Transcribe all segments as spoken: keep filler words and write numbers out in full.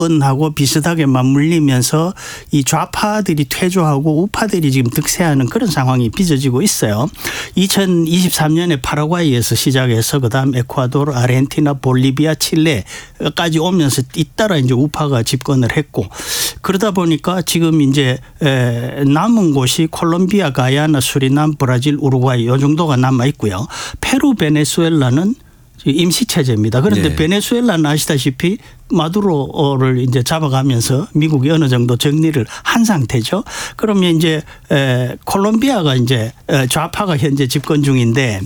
하고 비슷하게 맞물리면서 이 좌파들이 퇴조하고 우파들이 지금 득세하는 그런 상황이 빚어지고 있어요. 이천이십삼 년에 파라과이에서 시작해서 그다음 에콰도르, 아르헨티나, 볼리비아, 칠레까지 오면서 잇따라 이제 우파가 집권을 했고 그러다 보니까 지금 이제 남은 곳이 콜롬비아, 가야나, 수리남, 브라질, 우루과이 요 정도가 남아 있고요. 페루, 베네수엘라는 임시체제입니다. 그런데 네. 베네수엘라는 아시다시피 마두로를 이제 잡아가면서 미국이 어느 정도 정리를 한 상태죠. 그러면 이제 콜롬비아가 이제 좌파가 현재 집권 중인데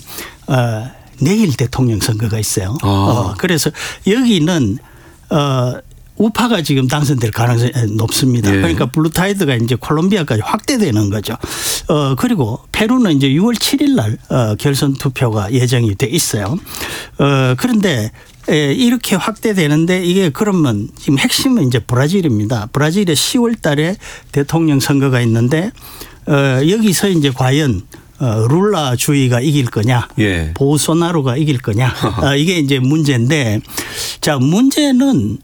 내일 대통령 선거가 있어요. 아. 어, 그래서 여기는 어, 우파가 지금 당선될 가능성이 높습니다. 예. 그러니까 블루타이드가 이제 콜롬비아까지 확대되는 거죠. 어, 그리고 페루는 이제 유월 칠일 날 어, 결선 투표가 예정이 돼 있어요. 어, 그런데 에, 이렇게 확대되는데 이게 그러면 지금 핵심은 이제 브라질입니다. 브라질에 시월 달에 대통령 선거가 있는데 어, 여기서 이제 과연 어, 룰라 주의가 이길 거냐, 예. 보소나루가 이길 거냐, 어, 이게 이제 문제인데, 자 문제는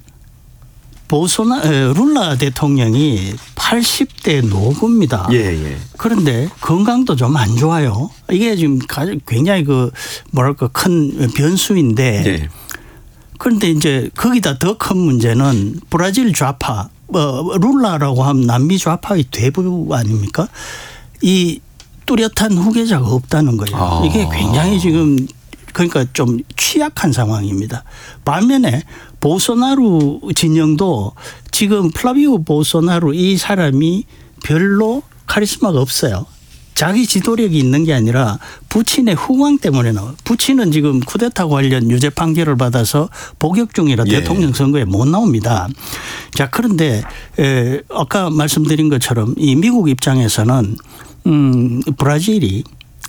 보소나 룰라 대통령이 팔십 대 노부입니다. 예, 예. 그런데 건강도 좀 안 좋아요. 이게 지금 굉장히 그 뭐랄까 큰 변수인데. 예. 그런데 이제 거기다 더 큰 문제는 브라질 좌파, 어, 룰라라고 하면 남미 좌파의 대부 아닙니까? 이 뚜렷한 후계자가 없다는 거예요. 아. 이게 굉장히 지금 그러니까 좀 취약한 상황입니다. 반면에 보소나루 진영도 지금 플라비오 보소나루 이 사람이 별로 카리스마가 없어요. 자기 지도력이 있는 게 아니라 부친의 후광 때문에 나와요. 부친은 지금 쿠데타 관련 유죄 판결을 받아서 복역 중이라 예. 대통령 선거에 못 나옵니다. 자, 그런데 에, 아까 말씀드린 것처럼 이 미국 입장에서는 음, 브라질이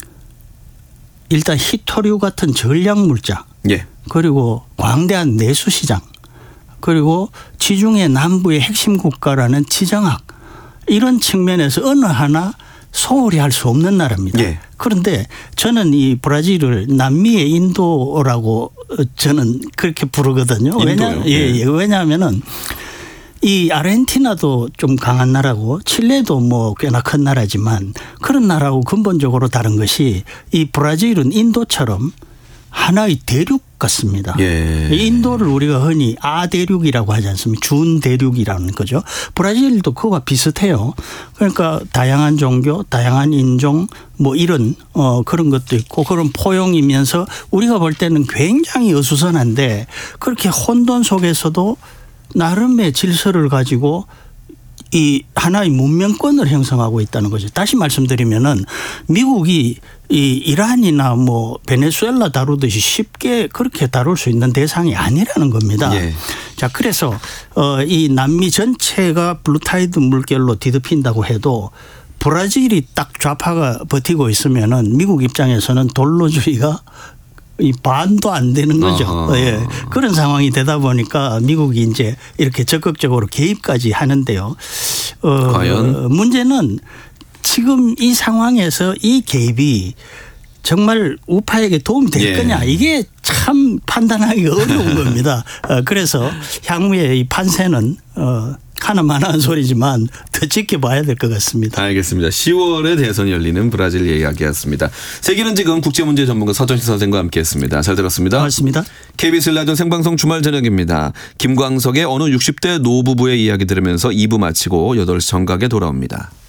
일단 히토류 같은 전략물자 예. 그리고 광대한 내수시장 그리고 지중해 남부의 핵심 국가라는 지정학 이런 측면에서 어느 하나 소홀히 할 수 없는 나라입니다. 예. 그런데 저는 이 브라질을 남미의 인도라고 저는 그렇게 부르거든요. 왜냐, 예, 예. 왜냐하면은 이 아르헨티나도 좀 강한 나라고 칠레도 뭐 꽤나 큰 나라지만 그런 나라하고 근본적으로 다른 것이 이 브라질은 인도처럼 하나의 대륙 같습니다. 예. 인도를 우리가 흔히 아대륙이라고 하지 않습니까? 준대륙이라는 거죠. 브라질도 그거와 비슷해요. 그러니까 다양한 종교, 다양한 인종 뭐 이런 어 그런 것도 있고 그런 포용이면서 우리가 볼 때는 굉장히 어수선한데 그렇게 혼돈 속에서도 나름의 질서를 가지고 이 하나의 문명권을 형성하고 있다는 거죠. 다시 말씀드리면은 미국이 이 이란이나 뭐 베네수엘라 다루듯이 쉽게 그렇게 다룰 수 있는 대상이 아니라는 겁니다. 예. 자, 그래서 어 이 남미 전체가 블루타이드 물결로 뒤덮인다고 해도 브라질이 딱 좌파가 버티고 있으면은 미국 입장에서는 돌로주의가 이 반도 안 되는 거죠. 예. 그런 상황이 되다 보니까 미국이 이제 이렇게 적극적으로 개입까지 하는데요. 어, 과연 문제는 지금 이 상황에서 이 개입이 정말 우파에게 도움이 될 예. 거냐 이게 참 판단하기 어려운 겁니다. 어, 그래서 향후에 이 판세는 어, 하나만한 소리지만 더 지켜봐야 될 것 같습니다. 알겠습니다. 시월에 대선이 열리는 브라질 이야기였습니다. 세계는 지금 국제문제 전문가 서정식 선생과 함께했습니다. 잘 들었습니다. 고맙습니다. 케이비에스 라디오 생방송 주말 저녁입니다. 김광석의 어느 육십 대 노부부의 이야기 들으면서 이 부 마치고 여덟 시 정각에 돌아옵니다.